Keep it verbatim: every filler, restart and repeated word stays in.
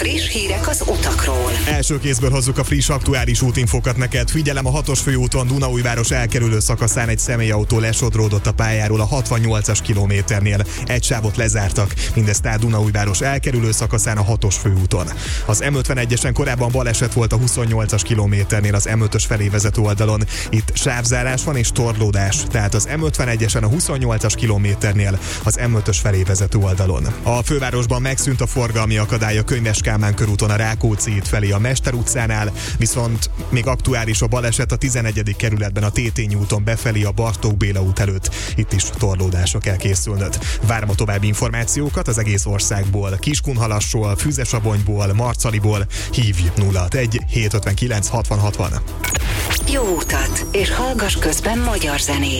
Friss hírek az utakról. Első kézből hozzuk a friss, aktuális útinfókat neked. Figyelem, a hatos főúton Dunaújváros elkerülő szakaszán egy személyautó lesodródott a pályáról a hatvannyolcas kilométernél. Egy sávot lezártak, mindezt tehát Dunaújváros elkerülő szakaszán a hatos főúton. Az em ötvenegyesen korábban baleset volt a huszonnyolcas kilométernél az em ötös felé vezető oldalon. Itt sávzárás van és torlódás, tehát az em ötvenegyesen a huszonnyolcas kilométernél az em ötös felé vezető oldalon. A fővárosban megszűnt a forgalmi akadály a Könyves Kálmán körúton a Rákóczi híd felé a Mester utcánál, viszont még aktuális a baleset a tizenegyedik kerületben a Tétényi úton befelé a Bartók Béla út előtt. Itt is torlódásra kell készülnöd. Várom a további információkat az egész országból, Kiskunhalasról, Füzesabonyból, Marcaliból. Hívj nulla hatvanegy hétszázötvenkilenc hatvan hatvan. Jó utat, és hallgass közben magyar zenét.